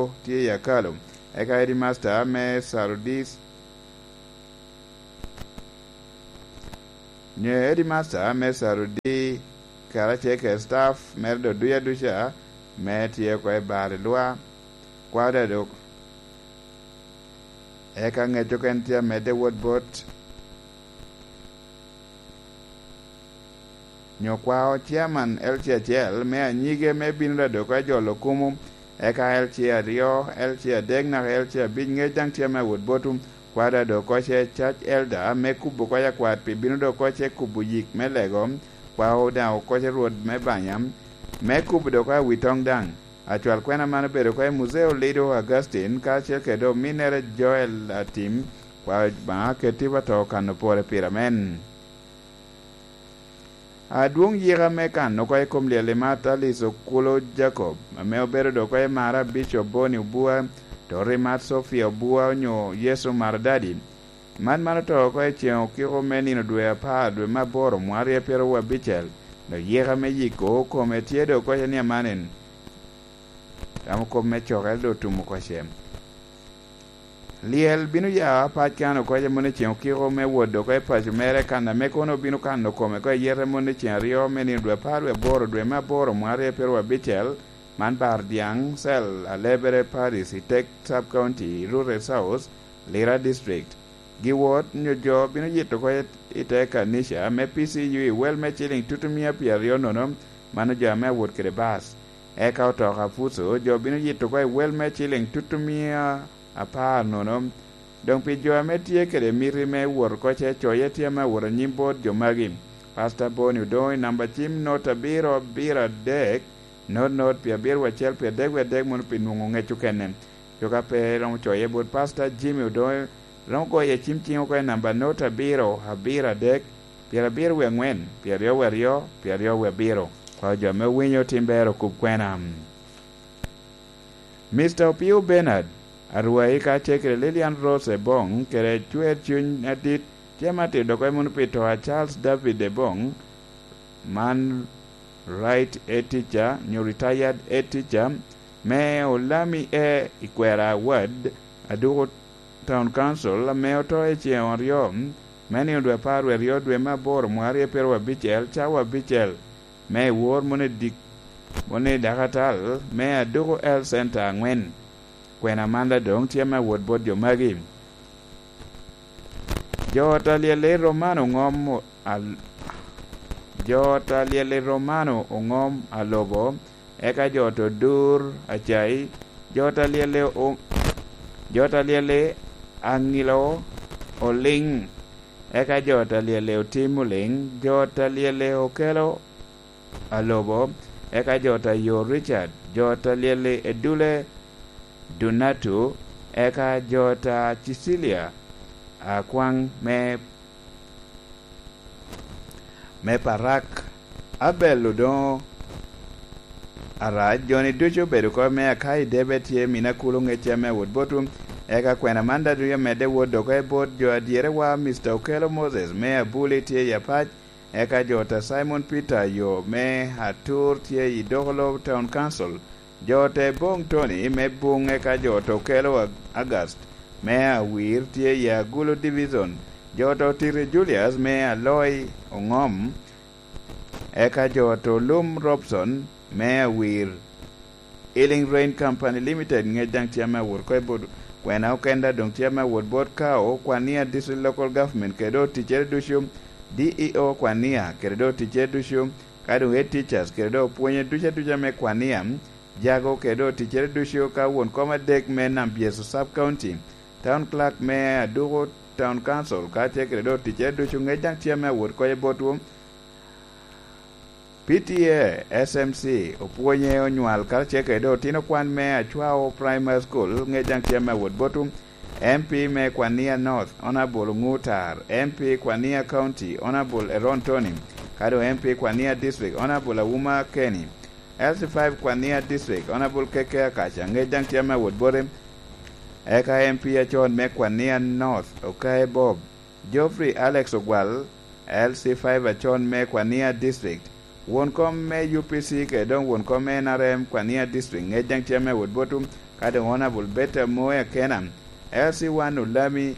tie yakalo eka headmaster me Sarudis nye headmaster me Sarudi karache ke staff merdo duya dusha me tie ko e bar lwa kwada dok eka ngeto kentia me de woodbot nyokwao chairman LCHL me anyige me binra do ka jolo kumu eka LCH rio LCH degna LCH binge jang tiama wood botum kwada do koche church elder me kubu kwa ya kwat pi binu do koche kubu yik me legom kwa oda koche road me banyam me kubu do kwa witong dang actual kwena mano bedo kwa museo Lido Augustine kache kedo minere Joel Atim kwa ba ketiba to kanopore piramen Aduong yira mekan no kwa kumlia lemata liso kulo Jacob ameo bero do kwa mara Bishop Boni Ubua Tori mat Sofia Ubua nyo Yesu Maradadi man mano to kwa cheo kiko meni no dwe pa dwe maboro mwari pero wa bichel no yira me yiko kome tiedo kwa ni amanen tamu kome chokal do tumu kwa shem liel binu ya pachano kwa mone cheo kiko me wodo kwa pachu mere kanda me kono binu kando kome kwa yere mone cheo rio meni dwe parwe boro dwe maboro mwari pero wa bichel man bar diang sel alebere Paris itek sub county rural south Lira district giwot nyojo binu yito kwa iteka nisha me PCU well me chilling tutumia pia rio nono mano jo me wot kere bas eka otoka fuso jo binu yito kwa well me chilling tutumia apa nono dong pi jo me tie kere miri me wor koche choye tie me wor nyimbot jo magi Pastor Boni Udoi namba chim nota bira dek not pia bir wachel pia dek mon pi nungu ngechu kenen joka pe rong choye bot Pastor Jimmy Udoi rong ko ye chim chingo ko namba nota habira dek pia bir we ngwen pia rio we biro kwa jo me winyo timbero kubkwena Mr. Pio Bernard Arwai ka chekre Lilian Rose Bong kere chwer chun adit tiamati do ko mun pito a Charles David de Bong man right a teacher new retired a teacher me olami ikwera word adugo town council me oto e chion rio meni dwe parwe rio dwe mabor mwari pero bichel chawa bichel me wor mone dakatal me adugo el center ngwen kwena manda dong tiama wod bod jo magi jota liele romano ngom alobo eka joto dur achai jota liele angilo oling eka jota liele otimuling jota liele okelo alobo eka jota yo Richard jota liele edule Donatu eka jota Cecilia akwang me parak Abel Ludon ara Johnny Ducho bedu ko me akai debet ye mina kulung eche me wood botum eka kwena manda duya mede wood doko e bot jo adiere wa Mr. Okelo Moses me abuli tie yapach eka jota Simon Peter yo me hatur tie idogolo town council jote bong Tony me bung eka joto Okelo August me awir tie ya gulo division joto Tiri Julius me aloy ongom eka joto Lum Robson me awir Ealing Rain Company Limited ngejang tiama wor ko bod kwena okenda dong tiama wor bot kao kwania district local government kedo teacher dushum DEO kwania kedo teacher dushum kado head teachers kedo puonye ducha me kwania jago kedo teacher dushu ka won koma dek me nambieso sub county town clerk me adugo town council ka kedo teacher dushu ngejang tiama wor ko botum PTA SMC opuonye onyual kar cheke do tino kwan me achwao primary school ngejang tiama wood botum MP me kwania North Honorable Ngutar MP kwania County Honorable Eron Tony kado MP kwania District Honorable Awuma Kenny LC5 kwania District Honorable Keke Akacha ngejang tiama wood botem eka MP achon me kwania North okay Bob Geoffrey Alex Ogwal LC5 achon me kwania District won kom me UPC ke don won kom NRM kwania district ngejang cheme wood botum kada Honorable Beta Moya Kenam LC1 Ulami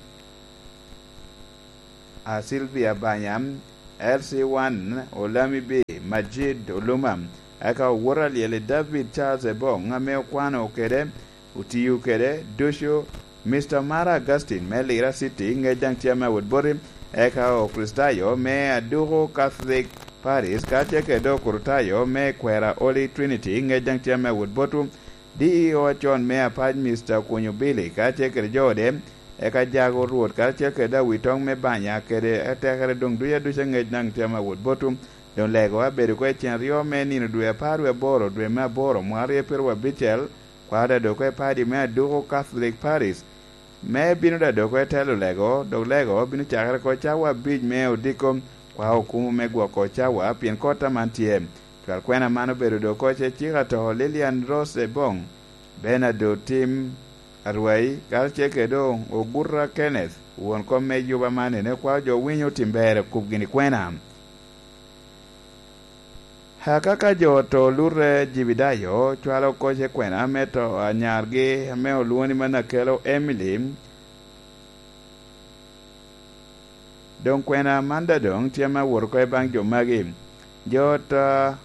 Sylvia Banyam LC1 Olami B Majid Olumam aka wora liele David Charles Ebong ngame kwano kede utiyu kede dosho Mr. Mara Augustine me Lira City ngejang tiama Woodbury eka o Kristayo me Aduro Catholic Paris kache kedo kurtayo me Kwera Holy Trinity ngejang tiama Woodbotu DEO John me apaj Mr. Kunyubili kache kede jode eka jago ruot kache kede witong me banya kede etekere dung duya dusha ngejang tiama Woodbotu don lego abedo kwe chen rio me nino dwe parwe boro dwe me boro mwari perwa bichel kwada do kwe padi me Aduro Catholic Paris me binu da do kwe telo lego do lego binu chakre ko chawa bij me odiko kwa hukumu me gwa ko chawa pien kota mantie twal kwena mano bedo do ko che chira to Lilian Rose Bong Benado Tim Arwai kalche kedo Ogurra Kenneth won ko me juba mane ne kwa jo winyo timbere kubgini kwena hakaka joto lure jibidayo chwalo koche kwena meto anyargi me oluoni mana kelo Emily don kwena manda dong tiama wor ko bang jo magi jota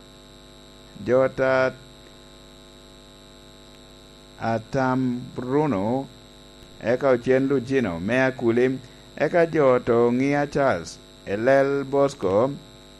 atam Bruno eka ochen Lugino mea kulim eka joto ngia Charles Elel Bosco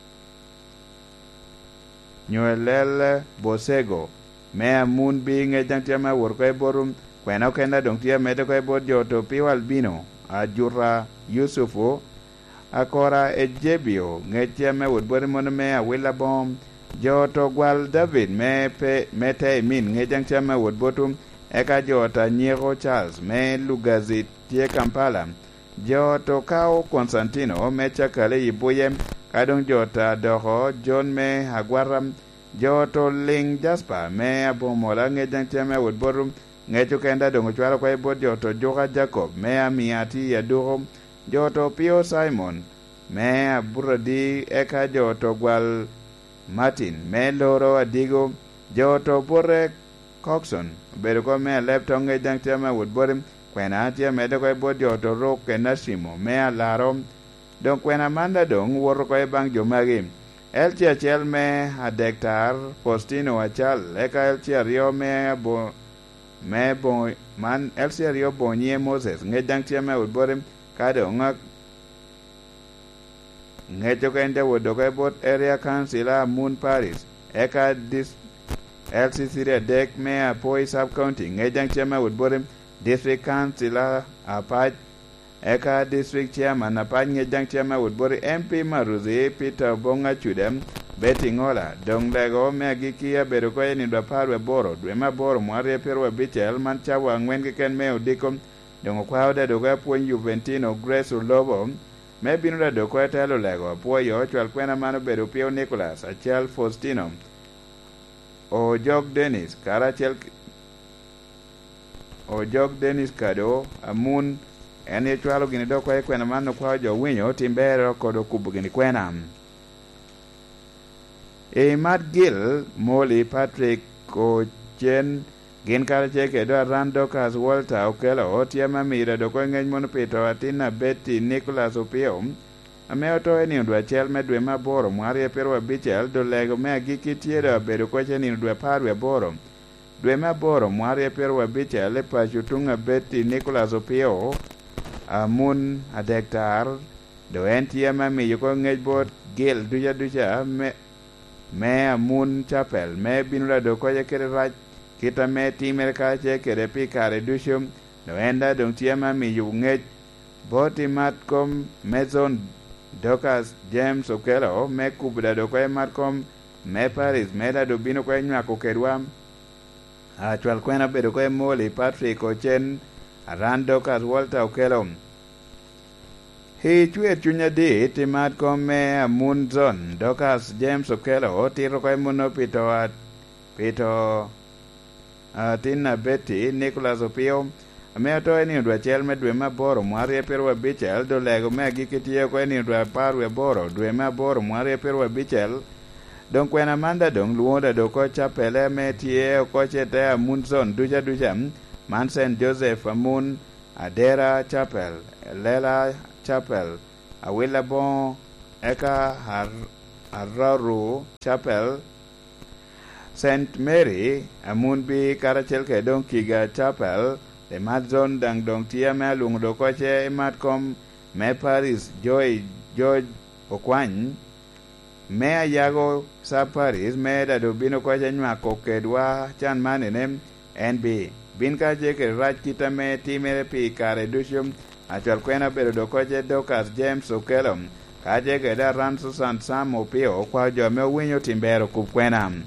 Nyoelel Bosego mea mun bi ngejang tiama wor ko borum kwena kenda dong tia mede ko bod joto Piwal Bino Ajura Yusufu akora Ejebio ngetia me Woodbury mon me Awila Bom joto gwal David me te min ngejang tiama Woodbotum eka jota Nyero Charles me Lugazi tie Kampala joto Kao Constantino me chakale Ibuye kadong jota Doho John me Hagwaram joto Ling Jasper me Abomola ngejang tiama Woodborum ngecho kenda dong chwalo kwa bod joto Joka Jacob me Amiati Yaduro joto Pio Simon me Aburadi eka joto gwal Martin me Loro Adigo joto Bore Coxon bedo ko me lepto ngejang tiama Woodbury kwena atia mede ko bod joto Rock Nashimo me Alaro don kwena manda dong wor ko bang jomagi elchi achiel me adektar Postino achal eka elchi ario me bo man elchi ario bonye Moses ngejang tiama Woodbury kado ngak ngejo kende wodo ko bot area councilor Moon Paris eka dis LC3 dek me apoi sub county ngejang tiama Woodbury district councilor apaj eka district chairman apaj ngejang tiama Woodbury MP Maruzi Peter Bonga Chudem Betty Ngola dong lego me gikia bedo ko ni do parwe boro dwe ma boro mware perwa bichel man chawa ngwen ken me odikom dong kwa oda do ko pon Juventino Grace Lobo me binu da do ko telo lego po yo chwal kwena mano bedo Pio Nicholas achal Faustino o Jog Dennis Karachel o Jog Dennis Kado amun ene chwalo gini do ko kwena mano kwa jo winyo timbero kodo kubu gini kwena Matt Gill Molly Patrick o Jen gin karache kedo Randokas Walter Okelo tiama mira do ko ngeny mon pito atina Betty Nicholas Opio ameo to eni ndwa chel medwe maboro mwari perwa bichel do lego me gikitiero bedo ko cheni ndwa parwe boro dwe maboro mwari perwa bichel pachu tunga Betty Nicholas Opio amun adektar do entiama mi yuko ngej bot Gill duja me amun chapel me binula do ko kere raj kita me timer kache kere pikare dushum no enda dong tiama mi yu ngej boti matkom mezon Dokas James Okelo me kubda do ko matkom me Paris me da do bino ko nya ko kerwa achwal kwena bedo ko Molly Patrick Ochen Randokas Walter Okelo he chwe chunya de timat ko me amun zon Dokas James Okelo tiro ko muno pito Tina Betty Nicholas Opio me to eni dwa chel me dwe maboro mwari perwa bichel do lego me gikitie ko eni dwa parwe boro dwe maboro mwari perwa bichel don kwena manda dong luonda do ko chapele me tie ko chete amun zon duja man St. Joseph Amun, Adera Chapel, Lela Chapel, Awilabon, Eka Hararu Chapel, St. Mary, Amunbi Karachel Kedong Kiga Chapel, the Madzon Dang Dong Tia Malung Dokoche Matcom, Me Paris George Okwany, Me Ayago Sa Paris, Me da Dubino Kwajanwa Kokedwa Chan Maninem, NB, Binka Jeke Raj Kita Me Timere Pi Kare Dushum, Achal Kwena Pero Dokoche Dokas James Okelom, Kajeke da Ransu San Sam Opio, Kwa Jome Winyo Timbero Kupkwenam.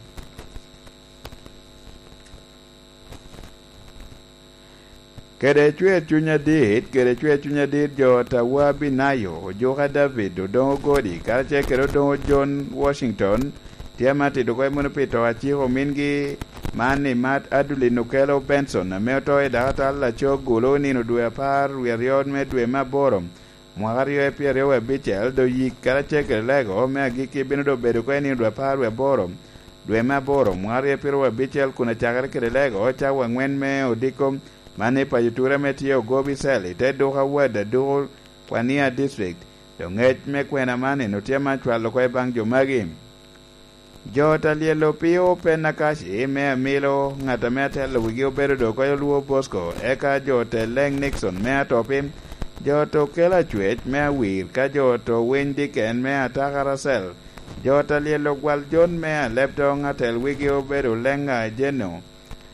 Kede chwe chunya dit jo tawa binayo joka David odongo godi karache kero dongo John Washington tiamati dokoi munupito achiko mingi mani mat aduli nukelo Benson na meoto edakata la chok gulo nino dwe par wirion me dwe maborom mwagario e pierio we bichel do yik karache kere lego me agiki binu do bedu kwe nino dwe par we borom dwe maborom mwagario e pierio we bichel kuna chakare kere lego chawa ngwen me odikom mane pajutura metio gobi seli te doha wada doho Wania district dongech me kwena mane notiama chwalo kwe bang jomagi jota lielo pio penakashi me amilo ngata mete luwigio bedo do koyo luo Bosco eka jote Leng Nixon me atopim joto kela chwech me awir ka joto Windiken me atakarasel jota lielo gwal John me lepto ngata luwigio bedo Lenga Jeno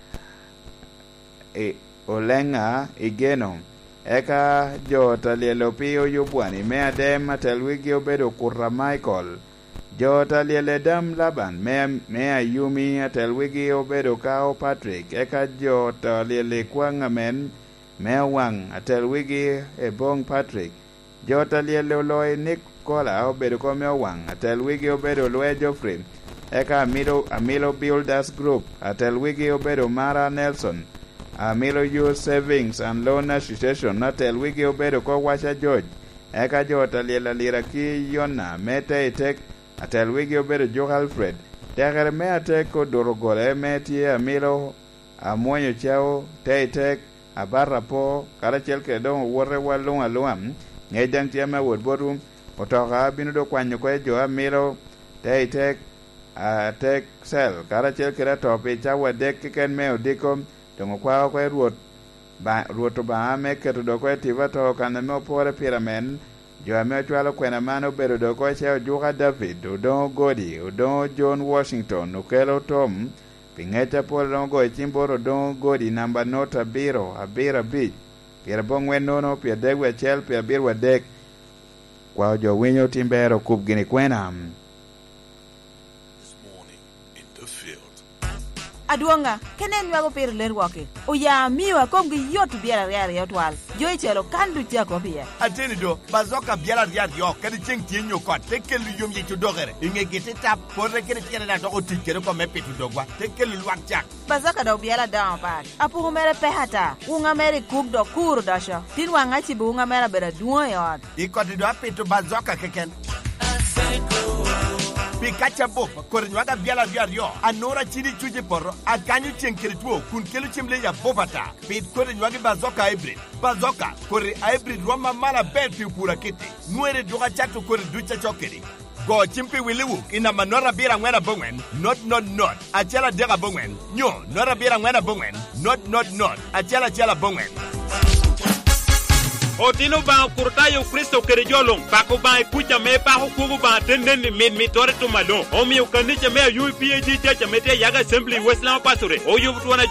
Olenga igeno eka jota lielo pio yubwani me adem atelwigi obedo Kurra Michael jota liele dam Laban me ayumi atelwigi obedo Kao Patrick eka jota liele kwangamen me wang atelwigi ebong Patrick jota liele loy Nicola obedo kome wang atelwigi obedo Lwe Joffrey eka Amilo Builders Group atelwigi obedo Mara Nelson Amilo Youth Savings and Loan Association natel wigi obedo ko Washa George eka jota liela lira ki Yona mete itek atel wigi obedo Joe Alfred tegere me atek ko dorogole metie Amilo amonyo chao te itek abarra po karachel ke don worre walung aluam ngejang tiama wodborum otoka binu do kwanyo ko jo Amilo te itek atek sel karachel kera topi chawa dek ken me odikom dongo kwa kwa ruoto ba me keto do ko tiva to kana me pore piramen jo me chwalo kwena mano bedo do ko che joka David do godi do John Washington ukelo Tom pingeta polo do go chimboro do godi namba nota biro abira bi pira bongwe nono pia degwe chel pia birwa dek kwa jo winyo timbero kup gini kwena Aduanga, kenen wago per ler wake. O ya miwa kom gi yot biara riar yotwal. Jo ichelo kandu chako bia. Ateni do, bazoka biara riar yo, kadi cheng tienyo kot. Tekel yum yitu dogere. Inge gete tap, porre kene tiene na doko tikere ko mepe tu dogwa. Tekel luak chak. Bazoka do biara down pat. Apu humere pehata. Unga mere kuk do kuru dasha. Tin wanga chibu unga mere bera duwa yod. Ikoti do apetu bazoka keken. Pikacha bo kornywaga biala biario anora chini chuje porro akanyu chenkirituo kun kelu chimle ya bobata pit kornywaga bazoka hybrid bazoka kore hybrid roma mala bel pura kiti nuere doga chatu kore ducha chokeri go chimpi wiliwu ina manora bira ngwena bongwen not achela dega bongwen nyo nora bira ngwena bongwen not achela bongwen Otino ba kurtayo Kristo kerejolong bako ba kucha me pa hukugu ba tenden mi tore to malo o mi ukaniche me UPAG church mete yaga assembly Westland pasture o yu